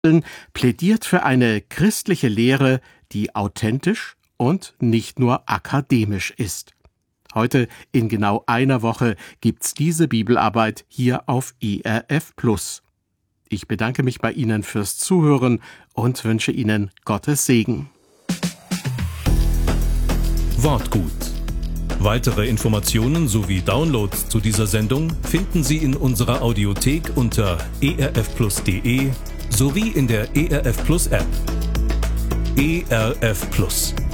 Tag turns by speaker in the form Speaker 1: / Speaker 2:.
Speaker 1: plädiert für eine christliche Lehre, die authentisch und nicht nur akademisch ist. Heute in genau einer Woche gibt's diese Bibelarbeit hier auf ERF+. Ich bedanke mich bei Ihnen fürs Zuhören und wünsche Ihnen Gottes Segen.
Speaker 2: Wortgut. Weitere Informationen sowie Downloads zu dieser Sendung finden Sie in unserer Audiothek unter erfplus.de sowie in der ERF Plus App. ERF Plus.